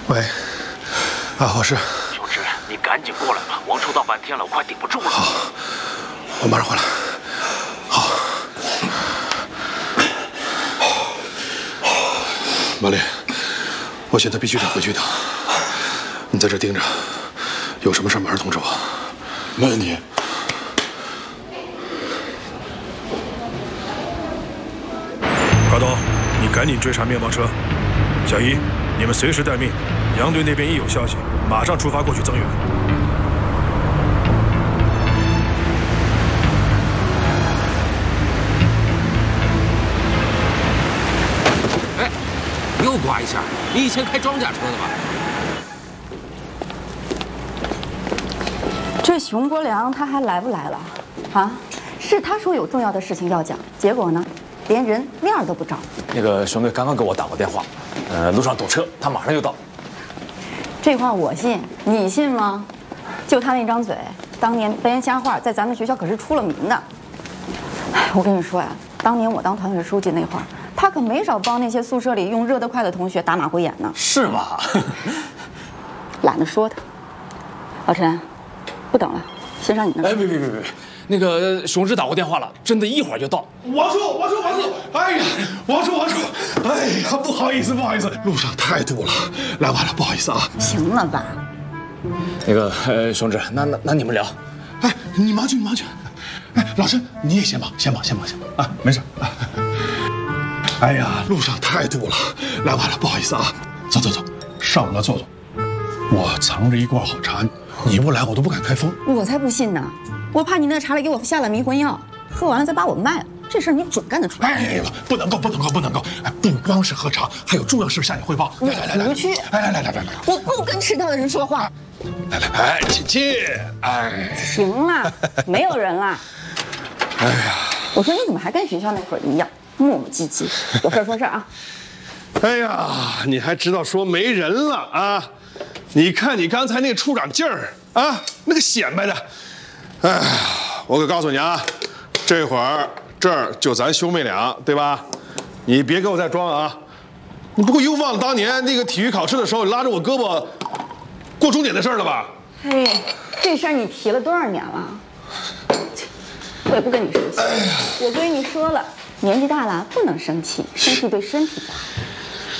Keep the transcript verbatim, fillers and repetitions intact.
喂，啊，我是。 雄志，你赶紧过来吧，王抽到半天了，我快顶不住了。 好，我马上回来。好。马丽，我现在必须得回去一趟，你在这盯着，有什么事马上通知我。 没问题。 高东，你赶紧追查面包车。小姨，你们随时待命。杨队那边一有消息，马上出发过去增援。 哎，又刮一下！你以前开装甲车的吧？ 这熊国良他还来不来了？啊，是他说有重要的事情要讲，结果呢，连人面都不着。 那个熊队刚刚给我打过电话，呃，路上堵车，他马上就到。 这话我信，你信吗？就他那张嘴，当年白言瞎话在咱们学校可是出了名的。哎，我跟你说呀，当年我当团委书记那会儿，他可没少帮那些宿舍里用热得快的同学打马虎眼呢。 是吗？ 懒得说他。老陈，不等了，先上你那。 哎，别别别别，那个熊志打过电话了，真的一会儿就到。 王叔，王叔，王叔，哎呀，王叔，王叔，哎呀，不好意思，不好意思，路上太堵了，来晚了，不好意思啊。 行了吧？ 那个呃，熊志，那那那你们聊。 哎，你忙去，你忙去。哎，老陈，你也先忙，先忙，先忙，先忙啊，没事。哎呀，路上太堵了，来晚了，不好意思啊。走走走，上楼坐坐。我藏着一罐好茶，你不来我都不敢开封。 我才不信呢，我怕你那茶里给我下了迷魂药，喝完了再把我卖了，这事儿你准干得出来。 哎，不能够，不能够，不能够！哎，不光是喝茶，还有重要事向你汇报。来来来来， 不去！ 来来来来来来， 我不跟迟到的人说话。 来来来，请进。哎， 行了，没有人了。 哎呀， 我说你怎么还跟学校那会儿一样磨磨唧唧？有事说事啊。 哎呀，你还知道说没人了啊？你看你刚才那个处长劲儿啊，那个显摆的。哎，我可告诉你啊，这会儿这儿就咱兄妹俩，对吧？你别给我再装啊！你不会又忘了当年那个体育考试的时候拉着我胳膊过终点的事儿了吧？ 哎，这事儿你提了多少年了？我也不跟你生气。哎、我跟你说了，年纪大了不能生气，生气对身体不好。